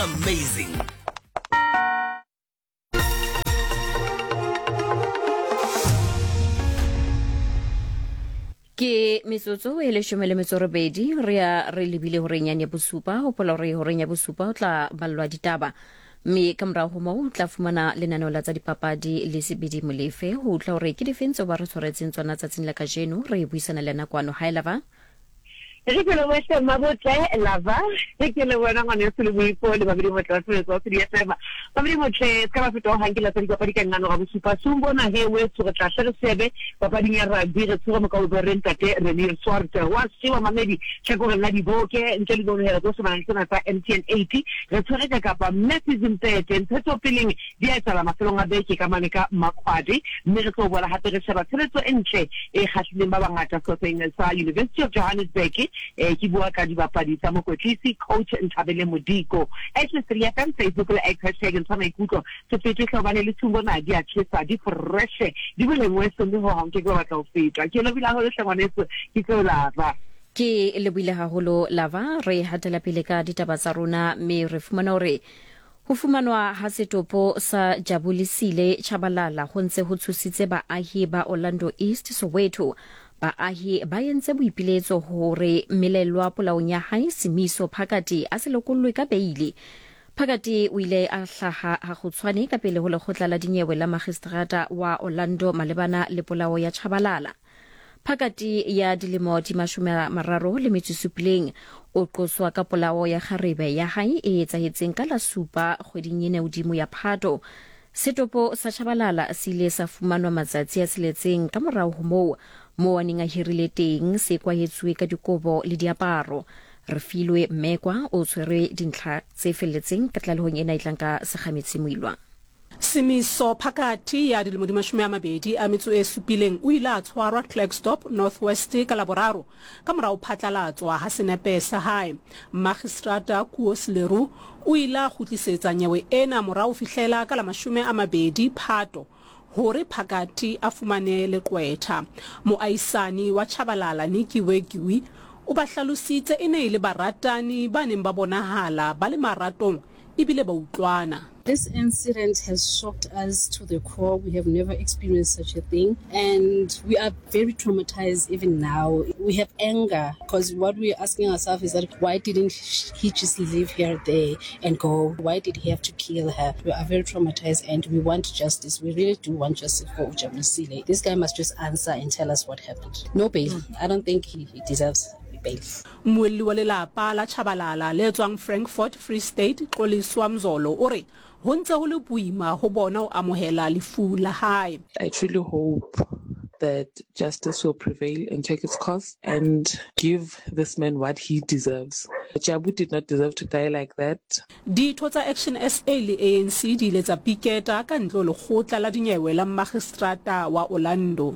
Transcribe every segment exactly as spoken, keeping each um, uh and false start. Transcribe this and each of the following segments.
amazing. Ke metsotso e le shome le metso robedi re a re lebile ho renyane bosupa ho pola re ho renya bosupa o tla ballwa ditaba mme ka morao ho moo o tla fumana lenaneo la tsa dipapadi le sebedi molefe ho tla hore ke difentse ba re tshwaretseng tsona tsatsing la kajeno re buisana le nakwano ha elava re ke le wetse mabotle lava ke le bona ngwana se le boipo le ba bile motla se so se di fema ba bile motle ka ba fetwa hangela tsa dipapadi ka ngano ga bosupa sumbona he we tso tla hle sebe papadi ya rugby re tsoga mo ka bo rentate re le swarte wa siwa mamedi tsheko la di boke ntle le bona hela go se bana tsena tsa M T N eighty re tshore ka kapa message ntete ntsetso feeling di a tsala mafelong a beke ka maneka makwadi mme re tlo bona hape re sheba tseletso entle e khatlileng ba bangata so teng sa University of Johannesburg eh ki bua ka dibapadi tsa mokwetlisi coach Ntabele Modiko S three F M Facebook le hashtag ntshana ikutlo se fete hlobane le thungo na di a tshisa di fresh di bole ngweso le ho hanke go batla ho feta ke le bila ho le hlangwaneso ke tlo lava ke le buile haholo lava re hatela pele ka ditaba tsa rona me re fumana hore ho fumanwa ha setopo sa Jabulisile Chabalala ho ntse ho thusitse baahi ba Orlando East Soweto baahi ba yentse boipiletso hore melelwa polaong ya hae Simiso Phakati a se lokollwe ka beili Phakati o ile a hlaha ha go tshwane ka pele ho lekgotla la dinyewe la magistrata wa Orlando malebana le polao ya Chabalala Phakati ya dilemo di mashome mararo le metso supileng o qoswa ka polao ya Kgarebe ya hae e etsahetseng ka la supa kgweding ena hodimo ya Phato setopo sa Chabalala se ile sa fumanwa matsatsi a seletseng ka morao ho moo mo a neng a hirile teng se kwahetswe ka dikobo le diaparo re filwe mmekwa o tshwere dintlha tse felletseng ka tlalehong ena itlang ka sekgametsi moilwa Simiso Phakati ya dilemo di mashome a mabedi a metso e supileng o ile a tshwarwa Klerksdorp Northwest ka laboraro ka morao phatlalatswa ha senepe sa hae magistrata Kuosleru o ile a khutlisetsa nyewe ena morao fihlela ka la mashome a mabedi Phato hore Phakati a fumane leqwetha moaisani wa Chabalala Nikiwe Giwi o ba hlalositse e ne ile baratani ba neng ba bonahala ba le maratong ibile ba utlwana. This incident has shocked us to the core. We have never experienced such a thing. And we are very traumatized even now. We have anger because what we're asking ourselves is that why didn't he just leave her there and go? Why did he have to kill her? We are very traumatized and we want justice. We really do want justice for Jabulisile. This guy must just answer and tell us what happened. No bail. I don't think he, he deserves Mweli wa lelapa la Chabalala le tswang Frankfort Free State Xoliswa Mzolo o re ho ntse ho le boima ho bona o amohela lefu la hae. I truly hope that justice will prevail and take its course and give this man what he deserves. Jabu did not deserve to die like that. Ditho tsa Action S A le A N C di ile tsa piketa ka ntlo le khotla la dinyewe la magistrata wa Orlando.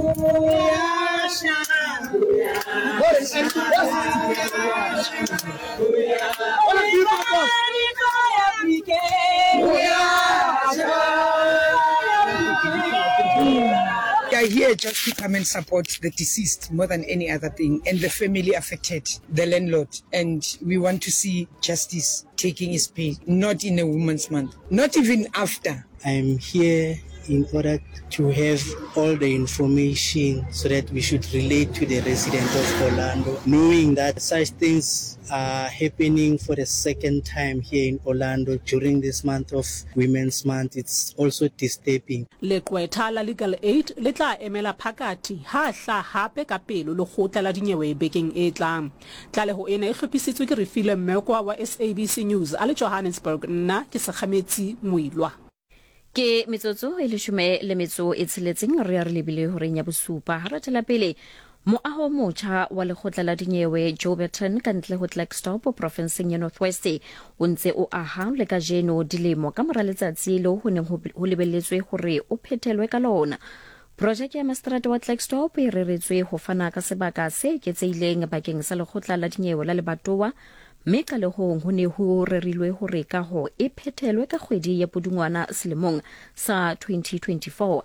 We are here just to come and support the deceased more than any other thing and the family affected, the landlord. And we want to see justice taking its pay, not in a woman's month, not even after. I'm here in order to have all the information so that we should relate to the resident of Orlando, knowing that such things are happening for the second time here in Orlando during this month of Women's Month. It's also disturbing. Leqwetha la Legal Aid le tla emela Phakati ha hla hape ka pelo le khotla la dinyewe bekeng e tlang. Tlaleho ena e hlophisitswe ke Refilwe Mmekwa wa S A B C News a le Johannesburg. Nna ke Sekgametsi Moilwa. Ke metsotso e le shume le metso e tsheletseng re re lebile ho renya bosupa ha re tla pele moaho motjha wa lekgotla la dinyewe Joburton ka ntle ho Klerksdorp provinceng ya Northwest o ntse o aha le ka jeno dilemo ka mora letsatsi le ho neng ho lebelletswe hore o phethelwe ka lona. Project ya Magistrate wa Klerksdorp e reretswe ho fana ka sebaka se eketseileng bakeng sa lekgotla la dinyewe la lebatowa mme ka lehong ho ne ho rerilwe hore ka ho e phethelwe ka kgwedi ya Pudungwana selemong sa twenty twenty-four.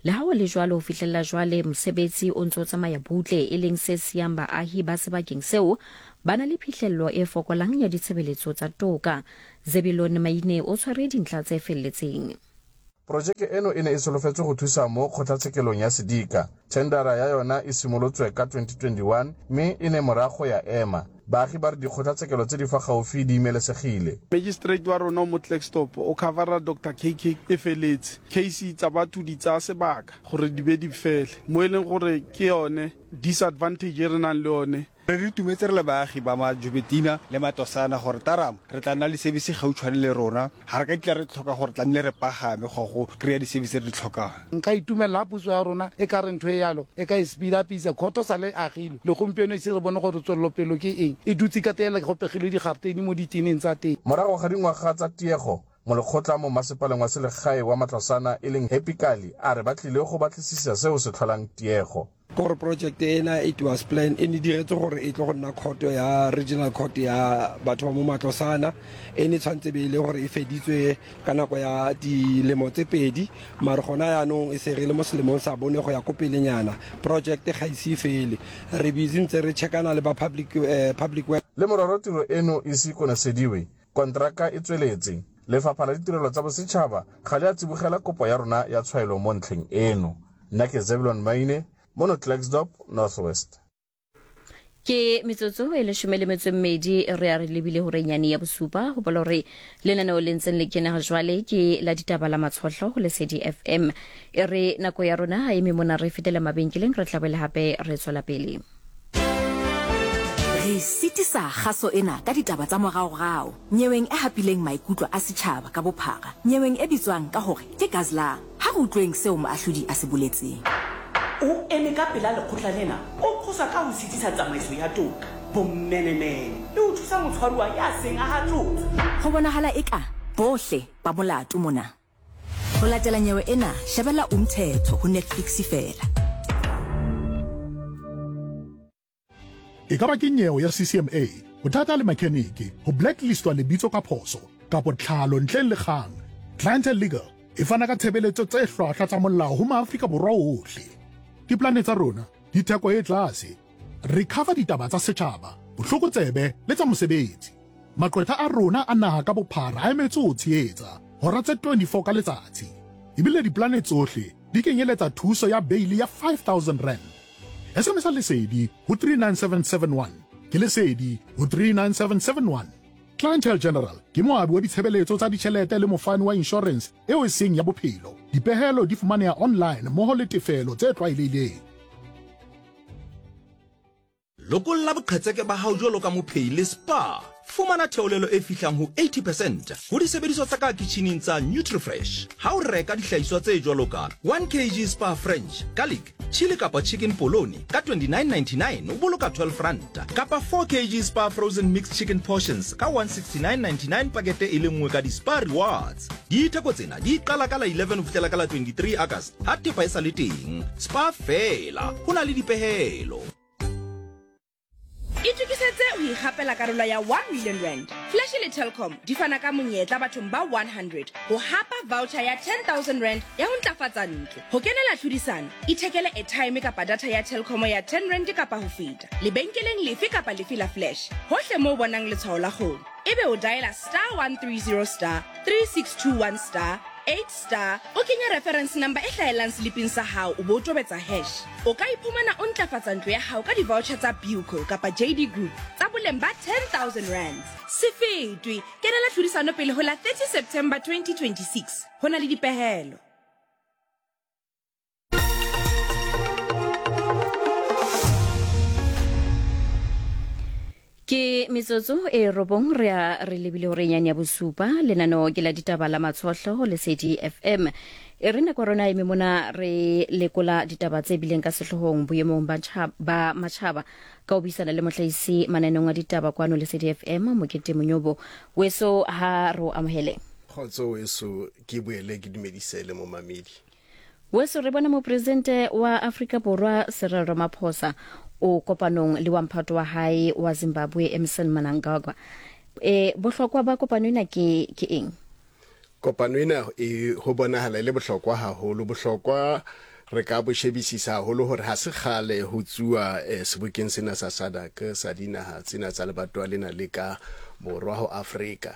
le ha o le jwalo ho fihlella jwale mosebetsi o ntse o tsamaya butle e leng se siang baahi ba sebakeng seo ba na le phihlello e fokolang ya ditshebeletso tsa toka. Zebilon Maine o tshware dintlha tse felletseng. Projeke eno e ne e solofetswe go thusa mo kgotlatshekelong ya Sedika. Tendera ya yona e simolotswe ka twenty twenty-one mme e ne morago ya ema. Baagi ba re dikgotlatshekelo tse di fa gaufi di imelesegile. Magistrate wa rona mo Klerksdorp o covera Doctor K K e feletse. Case tsa batho di tsa sebaka gore di be di fele. Mo eleng gore ke yone disadvantage re nang le yone. Re re tumetse re le baagi ba Majobetina le Matosana gore taram re tla nna le service gautshwane le rona ha re ka tla re tlhoka gore tla nne re pagame go go kry di service re tlhokang. Nka itumela puso ya rona e ka re ntwe yalo e ka speed up isa khoto sa le agile le gompieno se re bone gore tswello pelo ke eng e dutse ka tela go pegile di garteni mo ditineng tsa teng. Morago ga dingwaga tsa tiego mo lekgotla mo masepaleng wa selegae wa Matlosana e leng Happy Kali a re batlile go batlisisa seo se tlholang tiego. Core project ena it was planned e ne diretse gore e tlo go nna court ya regional court ya batho ba mo Matlosana e ne tshwantse be ile gore e feditswe ka nako ya dilemo tse pedi mara gona yaanong e se re le mo selemong sa bone go ya ko pelenyana project ga ise fele re busy ntse re checkana le ba public uh, public work le mororo tiro eno e se konesediwe kontraka e tsweletse lefapha la ditirelo tsa bosetšhaba ga le a tsibogela kopo ya rona ya tshwaelo mo ntlheng eno. Nna ke Zebulon Maine Mono Klerksdorp Northwest. Ke metsotso e le shome le metso mmedi re a re lebile hore nyane ya bosupa ho bola hore lenaneo le ntseng le kena jwale ke la ditaba la matshohlo ho Lesedi F M e re nako ya rona ha eme mona re fetela mabenkeleng re tlabela hape re tswela pele. Re sitisa kgaso ena ka ditaba tsa moraorao nyeweng e hapileng maikutlo a setjhaba ka bophara nyeweng e bitswang ka hore ke Gazla ha go utlweng seo moahlodi a se boletseng. O eme ka pela lekgotla lena o qosa ka ho sitisa tsamaiso ya toka bommenemene le o thusa motshwaruwa ya seng a hatlotswe go bonahala eka bohle ba molato mona go latela nyewe ena shebella umthetho ho Netflix fela. E ka ba ke nyewe ya C C M A bothata le mechanic ho blacklistwa lebitso ka phoso kapo tlhalo ntleng le kgang. Clientele Legal e fana ka tshebeletso tse hlwahlwa tsa molao ho Maafrika Borwa ohle. Diplane tsa rona di theko e tlase. Recover ditaba tsa setjhaba bohlokotsebe le tsa mosebetsi. Maqwetha a rona a naha ka bophara a emetse ho tshehetsa hora tse twenty-four ka letsatsi. Ebile diplane tsohle di kenyeletsa thuso ya bail ya five thousand rand. S M S Lesedi ho three nine seven seven one ke Lesedi ho three nine seven seven one. Clientele General ke moabi wa ditshebeletso tsa ditjhelete le mofani wa insurance eo e seng ya bophelo. Dipehelo di fumaneha online mmoho le tefelo tse tlwaelehileng. Lokolla boqhetseke ba hao jwalo ka mophei le spa. Fumana theolelo e fihlang ho eighty percent ho disebediswa tsa ka kitcheneng tsa NutriFresh. Ha o reka dihlahiswa tse jwalo ka one kilogram spa French, garlic, chili kapa chicken polony ka twenty-nine ninety-nine o boloka twelve rand kapa four kilogram spa frozen mixed chicken portions ka one sixty-nine ninety-nine pakete e le nngwe ka di-spa rewards. Ditheko tsena di qala ka la eleven ho fihlela ka la twenty-three August ha tepa e sa le teng. Spa fela ho na le dipehelo. Itukisetse o ikgapela karolo ya one million rand. Flash le Telkom di fana ka monyetla bathong ba one hundred go hapa voucher ya ten thousand rand ya ho ntlafatsa ntlo. Ho kenela tlhodisano, ithekele airtime kapa data ya Telkom ya ten rand kapa ho feta. Lebenkeleng lefe kapa lefe la Flash. Hohle mo bonang letshwao la kgomo. Ebe o diala star one three zero star three six two one star eight star o kenya reference number e hlahelang sliping sa hao o bo tobetsa hash. O ka iphumana o ntlafatsa ntlo ya hao ka di-voucher tsa Buco kapa J D Group tsa boleng ba ten thousand rand. Se fetwe kenela tlhodisano pele ho la thirty September twenty twenty-six. Ho na le dipehelo. Ke metsotso e robong re a re lebile hore nyane ya bosupa lenano ke la ditaba la matshohlo ho Lesedi F M e re na korona e memona re lekola ditaba tse bileng ka sehlohong boemong ba ba matjhaba ka obisana le mohlaisi mananong a ditaba kwano Lesedi F M Mokete Monyobo weso ha ro amohele khotso weso ke boele ke dumedisele mo mamedi weso re bona mo presidente wa Afrika Borwa Cyril Ramaphosa o kopanong le wa mphato wa hae wa Zimbabwe Emmerson Mnangagwa. E bohlokwa ba kopano ena ke ke eng? Kopano ena e ho bonahala le bohlokwa haholo bohlokwa re ka bo shebisisa haholo hore ha se kgale ho tsuwa eh, sebokeng sena sa SADC sa dinaha tsena tsa lebatowa lena le ka borwa ho Afrika.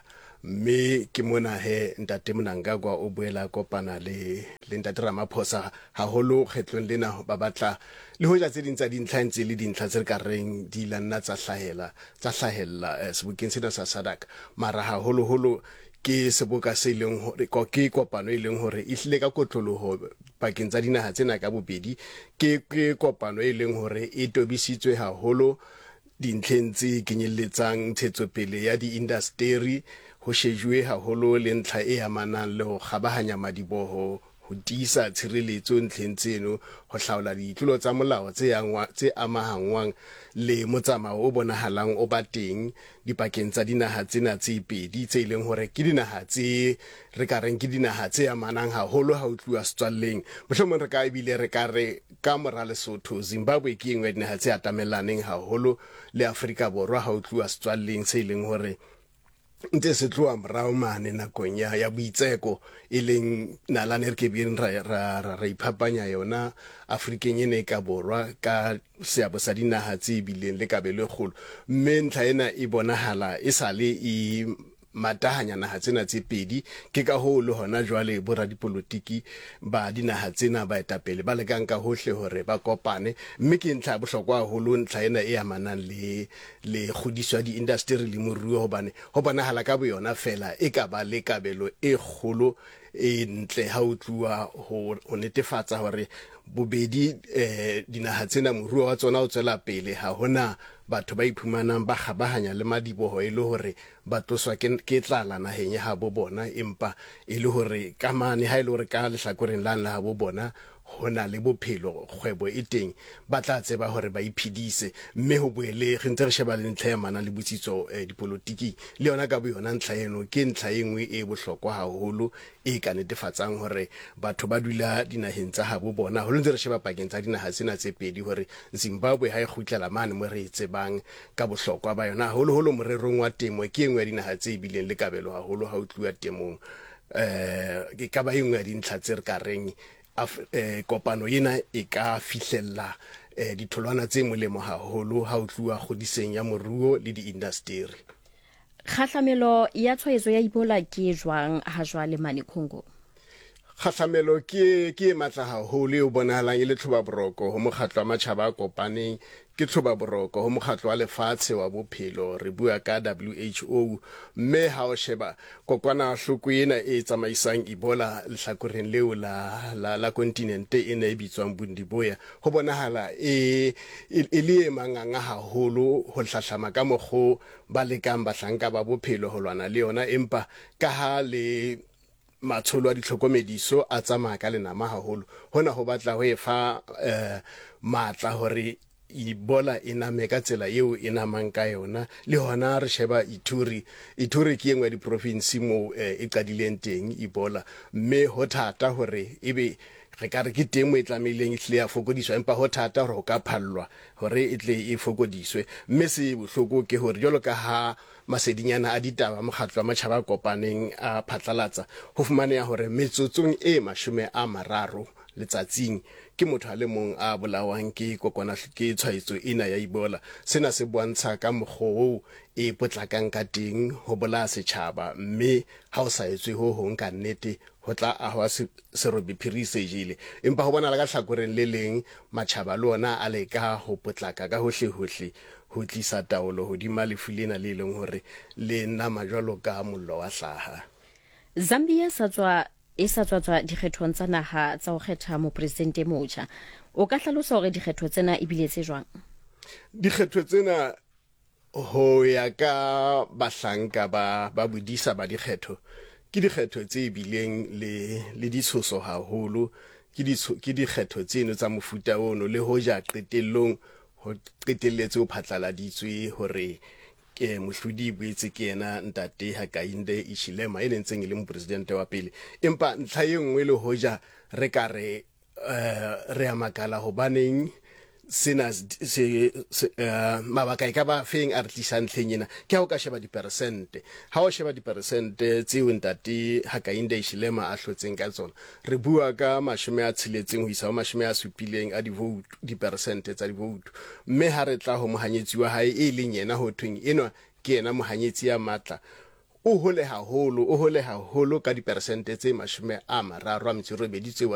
Mme ke mona he ntate Mnangagwa o boela kopana le le ntate Ramaphosa haholo kgetlong lena ba batla le hoja tse ding tsa dintlha ntse le dintlha tse ka reng di la nna tsa hlahela tsa hlahella sebokeng sena sa SADC mara haholo holo ke seboka se leng hore ko ke kopano e leng hore e hlile ka kotloloho pakeng tsa dinaha tsena ka bobedi ke ke kopano e leng hore e tobisitswe haholo dintlheng tse kenyelletsang ntshetsopele ya di-industry ho shejwe haholo le ntlha e amanang le ho kgabahanya madiboho ho tiisa tshireletso ntlheng tseno ho hlaola ditlolo tsa molao tse yangwa tse amahangwang le motsamao o bonahalang o ba teng dipakeng tsa dinaha tsena tse pedi tse leng hore ke dinaha tse re ka reng ke dinaha tse amanang haholo ha o tluwa setswalleng mohlomong re ka ebile re ka re ka mora Lesotho Zimbabwe ke engwe dinaha tse atamelaneng haholo le Afrika Borwa ha o tluwa setswalleng se leng hore nte se tloa morao mane nakong ya ya boitseko e leng nalane re ke beng ra ra ra iphapanya yona Afrikeng ene ka borwa ka seabo sa dinaha tse bileng le kabelo kgolo mme ntlha ena e bonahala e sale e matahanya naha tsena tse pedi ke ka ho le hona jwale bo radipolotiki ba dinaha tsena ba etapele ba lekang ka hohle hore ba kopane mme ke ntlha bohlokwa haholo ntlha ena e amanang le le kgodiswa di industry le moruo hobane ho bonahala ka boyona fela e ka ba le kabelo e kgolo e ntle ha o tluwa ho netefatsa hore bobedi eh dinaha tsena moruo wa tsona o tswela pele ha hona batho ba iphumanang ba kgabahanya le madiboho e le hore ba tloswa ke ke tlala naheng ya habo bona empa e le hore kamane ha e le hore ka lehlakoreng la la habo bona hona le bophelo kgwebo e teng ba tla tseba hore ba iphidise mme ho boele re ntse re sheba le ntlha ya mana le botsitso eh, dipolitiki le yona ka boyona ntlha eno ke ntlha engwe e bohlokwa haholo e ka netefatsang hore batho ba dula dinaheng tsa habo bona ho ntse re sheba pakeng tsa dinaha tsena tse pedi hore Zimbabwe ha e khutlela mane mo re tsebang ka bohlokwa ba yona holo holo morerong wa temo ke engwe ya dinaha tse bileng le kabelo haholo ha o tluwa temong eh ke ka ba engwe ya dintlha tse re ka reng eh kopano ena e ka fihlella eh ditholwana tse molemo haholo ha o tluwa godiseng ya moruo le di-industry. Kgahlamelo ya tshwaetso ya Ebola ke jwang ha jwale mane Congo? Kgahlamelo ke ke matla haholo o bonahalang e le tlhoba boroko ho mokgatlo wa matjhaba a kopaneng ke tlhoba boroko ho mokgatlo wa lefatshe wa bophelo re bua ka W H O mme ha o sheba kokwana hloko ena e tsamaisang Ebola lehlakoreng leo la la, la kontinente ena e bitswang Bundiboya ho bonahala e e le manganga haholo ho hlahlama ka mokgo ba lekang bahlanka ba bophelo ho lwana le yona empa ka ha le matsholo a ditlhokomediso a tsamaya ka lenama haholo hona ho batla ho efa eh, matla hore Ebola ina meka tsela eo ina manka yona le hona re sheba Ituri Ituri ke engwe di province mo eh, e qadileng teng Ebola mme ho thata hore ebe re ka re ke teng mo etlameleng ihle ya fokodiswa empa ho thata hore ho ka phallwa hore e tle e fokodiswe mme se bohloko ke hore jalo ka ha masedinyana a ditaba mokgatlo wa matjhaba kopaneng a phatlalatsa ho fumana hore metsotsong e mashome a mararo letsatsing ke motho a le mong a bolawang ke kokwana ke tshwaetso ena ya Ebola sena se bontsha ka mokgwa e potlakang ka teng ho bola setjhaba mme ha o sa etswe ho hong ka nnete ho tla ahwa serobi phirise jile empa ho bona la ka hlakoreng le leng matjhaba le ona a leka ho potlaka ka hohle hohle ho tlisa taolo hodima lefu lena le leng hore le nna majwalo ka mollo wa hlaha. Zambia sa tswa e sa tswa dikgethong tsa naha tsa ho kgetha mopresidente motjha o ka hlalosa hore dikgetho tsena e bile tse jwang? Dikgetho tsena ho ya ka bahlanka ba ba bodisa ba dikgetho ke dikgetho tse bileng le le ditshoso haholo ke di ke dikgetho tseno tsa mofuta ono le hoja qetellong ho qetelletse ho phatlaladitswe hore ke mohlodi boetse ke ena ntate Hakainde Hichilema e ntseng e le mopresidente wa pele empa ntlha e nngwe le hoja re ka re uh, re amakala ho baneng sena se mabaka e ka ba feng a re tlisang ntlheng ena ke ha o ka sheba diperesente ha o sheba diperesente tseo ntate Hakainde Hichilema a hlotseng ka tsona re bua ka mashome a tsheletseng ho isa ho mashome a supileng a di-vote diperesente tsa di-vote mme ha re tla ho mohanyetsi wa hae e leng yena ho thweng enwa ke yena mohanyetsi ya matla o hole haholo o hole haholo ka diperesente tse mashome a mararo a metso e robedi tseo